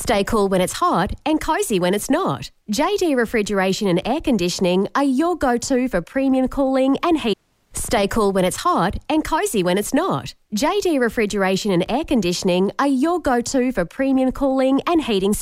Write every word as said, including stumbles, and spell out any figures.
Stay cool when it's hot and cozy when it's not. J D Refrigeration and Air Conditioning are your go-to for premium cooling and heat. Stay cool when it's hot and cozy when it's not. J D Refrigeration and Air Conditioning are your go-to for premium cooling and heating